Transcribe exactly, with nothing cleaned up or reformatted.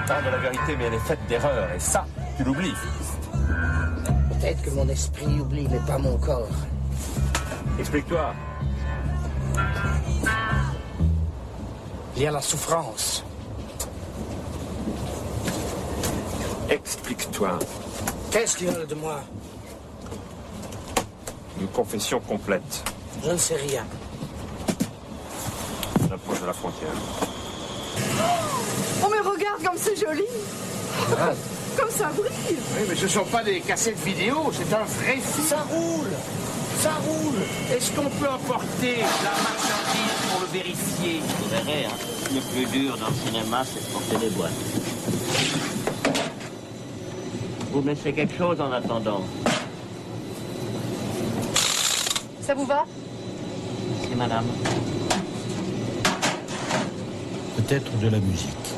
parle de la vérité, mais elle est faite d'erreurs. Et ça, tu l'oublies, Fils. Peut-être que mon esprit oublie, mais pas mon corps. Explique-toi. Il y a la souffrance. Explique-toi. Qu'est-ce qu'il y a de moi? Une confession complète. Je ne sais rien. On approche de la frontière. Oh, mais regarde comme c'est joli. Ah. Comme ça brille. Oui, mais ce ne sont pas des cassettes vidéo, c'est un vrai film. Ça roule. Ça roule. Est-ce qu'on peut emporter la marchandise pour le vérifier? Vous verrez, hein, le plus dur dans le cinéma, c'est de porter des boîtes. Vous me laissez quelque chose en attendant. Ça vous va? Merci, madame. Peut-être de la musique.